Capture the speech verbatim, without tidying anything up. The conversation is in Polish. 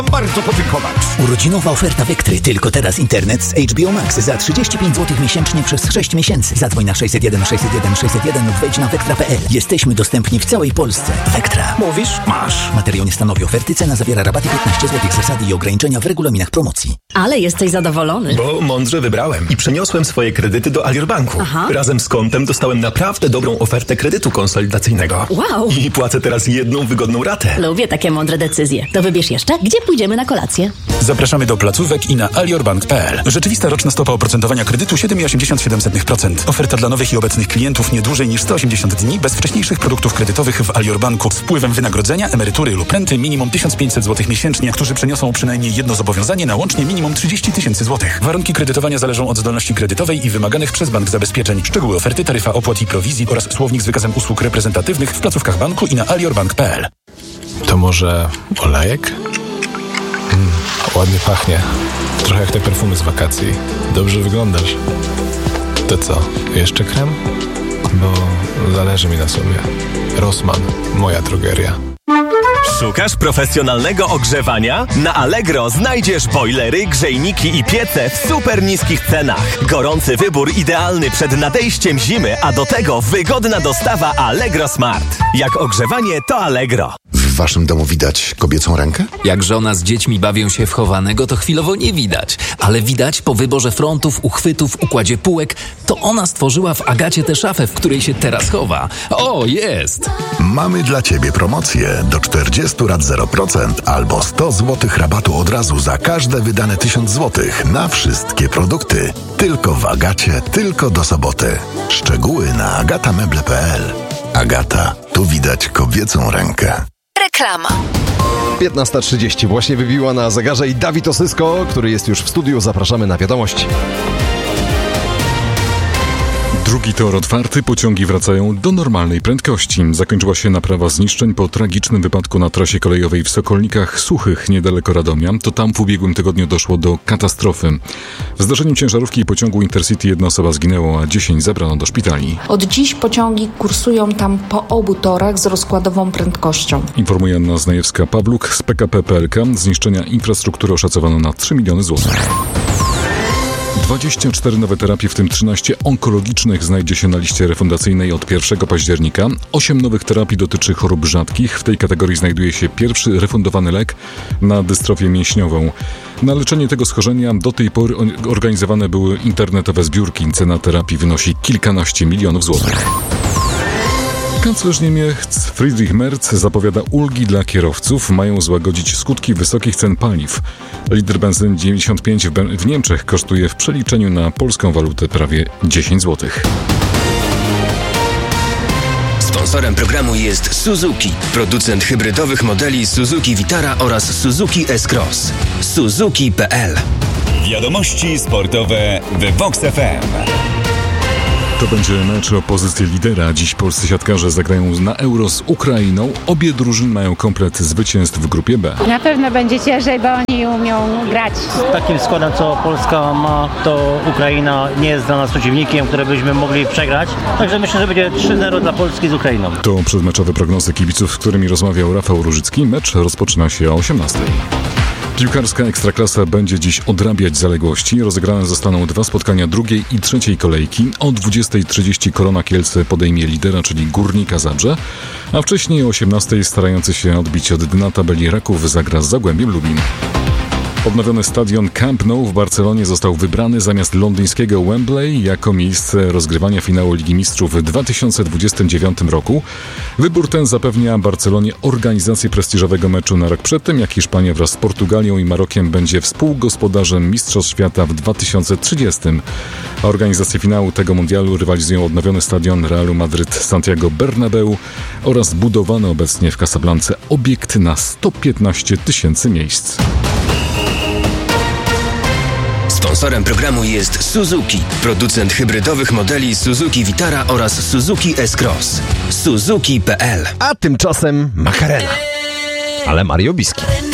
Bardzo podziękować. Urodzinowa oferta Vectry. Tylko teraz internet z H B O Max za trzydzieści pięć złotych miesięcznie przez sześć miesięcy. Zadzwoń na sześćset jeden sześćset jeden sześćset jeden lub wejdź na vectra kropka p l. Jesteśmy dostępni w całej Polsce. Vectra. Mówisz? Masz. Materiał nie stanowi oferty. Cena zawiera rabaty piętnaście złotych. Zasady i ograniczenia w regulaminach promocji. Ale jesteś zadowolony. Bo mądrze wybrałem i przeniosłem swoje kredyty do Alior Banku. Aha. Razem z kontem dostałem naprawdę dobrą ofertę kredytu konsolidacyjnego. Wow. I płacę teraz jedną wygodną ratę. Lubię takie mądre decyzje. To wybierz jeszcze, gdzie pójdziemy na kolację. Zapraszamy do placówek i na aliorbank kropka p l. Rzeczywista roczna stopa oprocentowania kredytu siedem przecinek osiemdziesiąt siedem procent. Oferta dla nowych i obecnych klientów nie dłużej niż sto osiemdziesiąt dni bez wcześniejszych produktów kredytowych w Alior Banku z wpływem wynagrodzenia, emerytury lub renty minimum tysiąc pięćset złotych miesięcznie, którzy przeniosą przynajmniej jedno zobowiązanie na łącznie minimum trzydzieści tysięcy złotych. Warunki kredytowania zależą od zdolności kredytowej i wymaganych przez bank zabezpieczeń. Szczegóły oferty, taryfa opłat i prowizji oraz słownik z wykazem usług reprezentatywnych w placówkach banku i na aliorbank kropka p l. To może olejek? Mm, ładnie pachnie. Trochę jak te perfumy z wakacji. Dobrze wyglądasz. To co, jeszcze krem? Bo zależy mi na sobie. Rossmann, moja drogeria. Szukasz profesjonalnego ogrzewania? Na Allegro znajdziesz bojlery, grzejniki i piece w super niskich cenach. Gorący wybór idealny przed nadejściem zimy, a do tego wygodna dostawa Allegro Smart. Jak ogrzewanie, to Allegro. W waszym domu widać kobiecą rękę? Jak żona z dziećmi bawią się w chowanego, to chwilowo nie widać. Ale widać po wyborze frontów, uchwytów, układzie półek, to ona stworzyła w Agacie tę szafę, w której się teraz chowa. O, jest! Mamy dla ciebie promocję do czterdzieści lat zero procent albo sto złotych rabatu od razu za każde wydane tysiąc złotych na wszystkie produkty. Tylko w Agacie, tylko do soboty. Szczegóły na agatamebel kropka p l. Agata, tu widać kobiecą rękę. Reklama. piętnasta trzydzieści właśnie wybiła na zegarze i Dawid Osysko, który jest już w studiu. Zapraszamy na wiadomości. Drugi tor otwarty, pociągi wracają do normalnej prędkości. Zakończyła się naprawa zniszczeń po tragicznym wypadku na trasie kolejowej w Sokolnikach Suchych, niedaleko Radomia. To tam w ubiegłym tygodniu doszło do katastrofy. W zdarzeniu ciężarówki i pociągu Intercity jedna osoba zginęła, a dziesięć zabrano do szpitali. Od dziś pociągi kursują tam po obu torach z rozkładową prędkością. Informuje Anna Znajewska-Pawluk z P K P P L K. Zniszczenia infrastruktury oszacowano na trzy miliony złotych. dwadzieścia cztery nowe terapie, w tym trzynaście onkologicznych, znajdzie się na liście refundacyjnej od pierwszego października. osiem nowych terapii dotyczy chorób rzadkich. W tej kategorii znajduje się pierwszy refundowany lek na dystrofię mięśniową. Na leczenie tego schorzenia do tej pory organizowane były internetowe zbiórki. Cena terapii wynosi kilkanaście milionów złotych. Kanclerz Niemiec Friedrich Merz zapowiada ulgi dla kierowców. Mają złagodzić skutki wysokich cen paliw. Litr benzyny dziewięćdziesiąt pięć w, w Niemczech kosztuje w przeliczeniu na polską walutę prawie dziesięć złotych. Sponsorem programu jest Suzuki, producent hybrydowych modeli Suzuki Vitara oraz Suzuki S-Cross. Suzuki kropka p l. Wiadomości sportowe w Vox F M. To będzie mecz o pozycję lidera. Dziś polscy siatkarze zagrają na Euro z Ukrainą. Obie drużyny mają komplet zwycięstw w grupie B. Na pewno będzie ciężej, bo oni umią grać. Z takim składem, co Polska ma, to Ukraina nie jest dla nas przeciwnikiem, który byśmy mogli przegrać. Także myślę, że będzie trzy zero dla Polski z Ukrainą. To przedmeczowe prognozy kibiców, z którymi rozmawiał Rafał Różycki. Mecz rozpoczyna się o osiemnastej. Piłkarska Ekstraklasa będzie dziś odrabiać zaległości. Rozegrane zostaną dwa spotkania drugiej i trzeciej kolejki. O dwudziestej trzydzieści Korona Kielce podejmie lidera, czyli Górnika Zabrze, a wcześniej o osiemnastej starający się odbić od dna tabeli Raków zagra z Zagłębiem Lubin. Odnowiony stadion Camp Nou w Barcelonie został wybrany zamiast londyńskiego Wembley jako miejsce rozgrywania finału Ligi Mistrzów w dwa tysiące dwudziestym dziewiątym roku. Wybór ten zapewnia Barcelonie organizację prestiżowego meczu na rok przed tym, jak Hiszpania wraz z Portugalią i Marokiem będzie współgospodarzem Mistrzostw Świata w dwa tysiące trzydziestym. A organizację finału tego mundialu rywalizują odnowiony stadion Realu Madryt Santiago Bernabeu oraz budowany obecnie w Casablance obiekt na sto piętnaście tysięcy miejsc. Sponsorem programu jest Suzuki, producent hybrydowych modeli Suzuki Vitara oraz Suzuki S-Cross. Suzuki kropka p l. A tymczasem Macarena, ale Mario Biski.